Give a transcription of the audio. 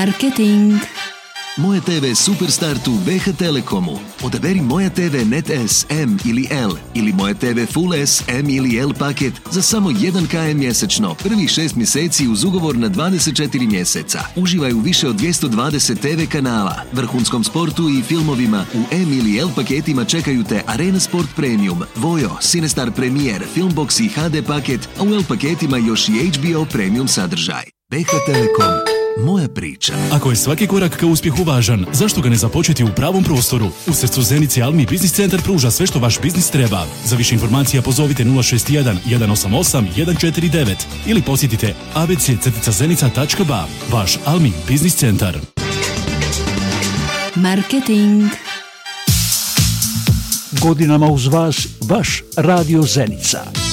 Marketing. Moje TV Superstar u BH Telekomu. Odaberi Moja TV Net S, M ili L ili Moja TV Full S, M ili L paket za samo 1 km mjesečno. Prvih 6 mjeseci uz ugovor na 24 mjeseca. Uživaj u više od 220 TV kanala, vrhunskom sportu i filmovima. U M ili L paketima čekaju te Arena Sport Premium, Vojo, Cinestar Premier, Filmbox i HD paket, a u L paketima još i HBO Premium sadržaj. BH Telekom. Moja priča. Ako je svaki korak ka uspjehu važan, zašto ga ne započeti u pravom prostoru? U srcu Zenice Almi Biznis Centar pruža sve što vaš biznis treba. Za više informacija pozovite 061 188 149 ili posjetite abc-zenica.ba. Vaš Almi Biznis Centar. Marketing. Godinama uz vas, vaš Radio Zenica.